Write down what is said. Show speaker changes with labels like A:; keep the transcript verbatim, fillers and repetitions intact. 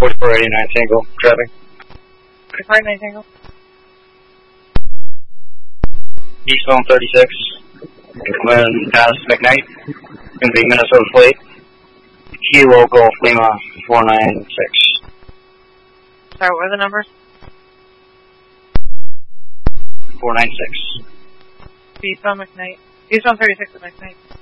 A: forty-four eighty-nine Tango, traffic.
B: forty-four eighty-nine Tango.
A: Eastbound thirty-six, when past McKnight, gonna be Minnesota Plate. Kilo Golf Lima four nine six.
B: Sorry, what are the numbers?
A: four nine six.
B: Eastbound McKnight. Eastbound thirty-six at McKnight.